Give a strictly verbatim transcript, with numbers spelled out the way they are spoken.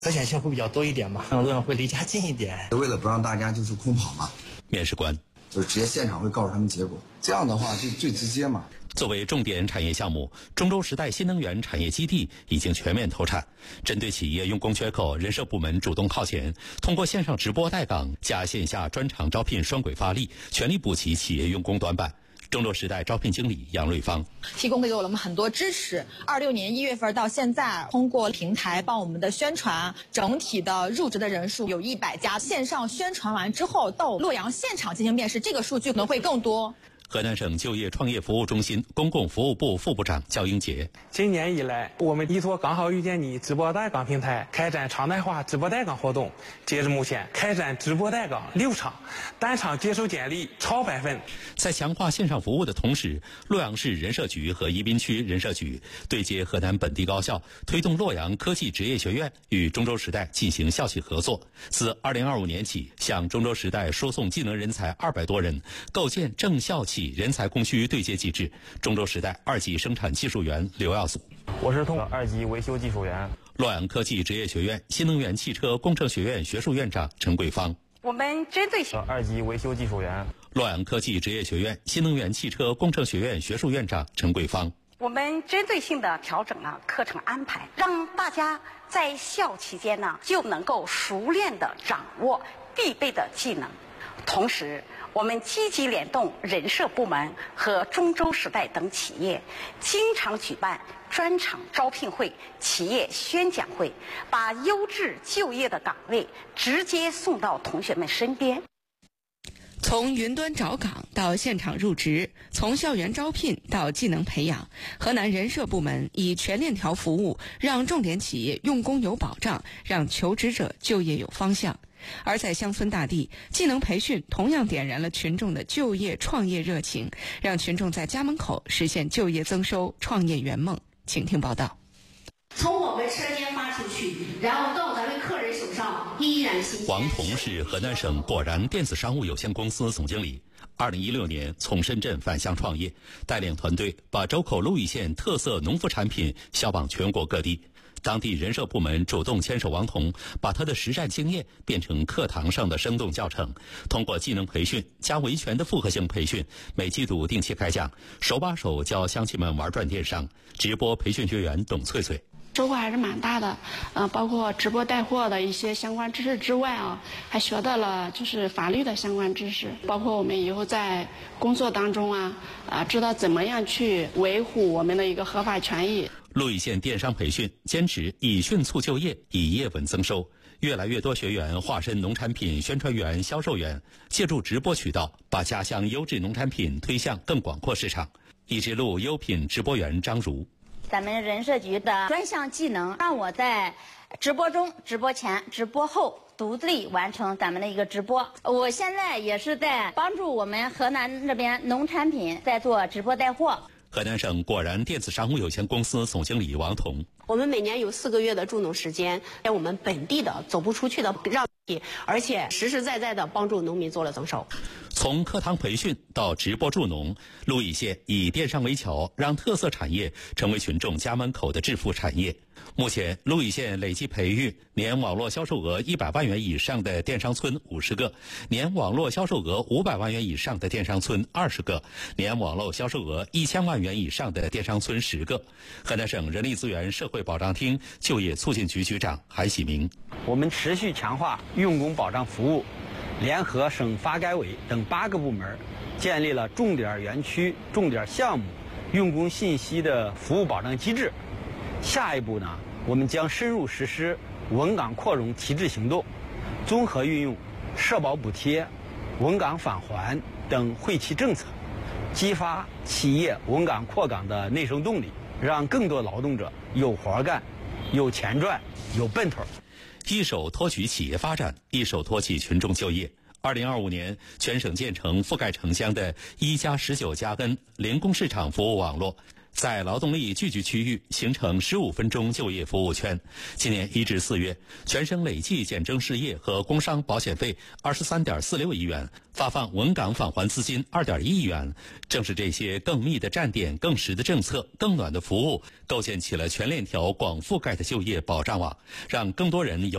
可选性会比较多一点嘛，更多人会离家近一点。 为了不让大家就是空跑嘛， 面试官就是直接现场会告诉他们结果，这样的话就最直接嘛。 作为重点产业项目，中州时代新能源产业基地已经全面投产。针对企业用工缺口，人社部门主动靠前，通过线上直播带岗加线下专场招聘双轨发力，全力补齐企业用工短板。中州时代招聘经理杨瑞芳提供给我们很多支持。二六年一月份到现在，通过平台帮我们的宣传，整体的入职的人数有一百家。线上宣传完之后，到洛阳现场进行面试，这个数据可能会更多。 河南省就业创业服务中心公共服务部副部长焦英杰： 今年以来，我们依托刚好遇见你直播带岗平台，开展常态化直播带岗活动。截至目前，开展直播带岗六场，单场接收简历超百份。 在强化线上服务的同时，洛阳市人社局和宜宾区人社局对接河南本地高校，推动洛阳科技职业学院与中州时代进行校企合作。自二零二五年起，向中州时代输送技能人才二百多人，构建正校企人才供需对接机制。中州时代二级生产技术员刘耀祖： 我是通过二级维修技术员。 洛阳科技职业学院新能源汽车工程学院学术院长陈桂芳： 我们针对性二级维修技术员。 洛阳科技职业学院新能源汽车工程学院学术院长陈桂芳： 我们针对性的调整了课程安排，让大家在校期间呢就能够熟练的掌握必备的技能。同时，我们积极联动人社部门和中州时代等企业，经常举办专场招聘会、企业宣讲会，把优质就业的岗位直接送到同学们身边。 从云端找岗到现场入职，从校园招聘到技能培养，河南人社部门以全链条服务，让重点企业用工有保障，让求职者就业有方向。而在乡村大地，技能培训同样点燃了群众的就业创业热情，让群众在家门口实现就业增收、创业圆梦。请听报道。 从我们车间发出去，然后到咱们客人手上依然新鲜。 王彤是河南省果然电子商务有限公司总经理。二零一六年从深圳返乡创业，带领团队把周口鹿邑县特色农副产品销往全国各地。当地人社部门主动牵手王彤，把他的实战经验变成课堂上的生动教程，通过技能培训加维权的复合性培训，每季度定期开讲，手把手教乡亲们玩转电商。直播培训学员董翠翠： 收获还是蛮大的，呃，包括直播带货的一些相关知识之外啊，还学到了就是法律的相关知识，包括我们以后在工作当中啊，啊，知道怎么样去维护我们的一个合法权益。 鹿邑县电商培训坚持以迅促就业，以业稳增收。越来越多学员化身农产品宣传员、销售员，借助直播渠道，把家乡优质农产品推向更广阔市场。一直路优品直播员张如： 咱们人社局的专项技能，让我在直播中、直播前、直播后独立完成咱们的一个直播。我现在也是在帮助我们河南这边农产品在做直播带货。 河南省果然电子商务有限公司总经理王彤： 我们每年有四个月的助农时间，在我们本地的走不出去的让，而且实实在在的帮助农民做了增收。 从课堂培训到直播助农，鹿邑县以电商为桥，让特色产业成为群众家门口的致富产业。目前，鹿邑县累计培育年网络销售额一百万元以上的电商村五十个，年网络销售额五百万元以上的电商村二十个，年网络销售额一千万元以上的电商村十个。河南省人力资源社会保障厅就业促进局局长韩喜明： 我们持续强化用工保障服务，联合省发改委等八个部门，建立了重点园区、重点项目用工信息的服务保障机制。下一步呢，我们将深入实施稳岗扩容提质行动，综合运用社保补贴、稳岗返还等惠企政策，激发企业稳岗扩岗的内生动力，让更多劳动者有活干、有钱赚、有奔头。 一手托举企业发展，一手托起群众就业。二零二五年，全省建成覆盖城乡的一加十九加 N 零工市场服务网络， 在劳动力聚集区域形成十五分钟就业服务圈。今年一至四月，全省累计减征失业和工伤保险费二十三点四六亿元，发放稳岗返还资金二点一亿元。正是这些更密的站点、更实的政策、更暖的服务，构建起了全链条广覆盖的就业保障网，让更多人有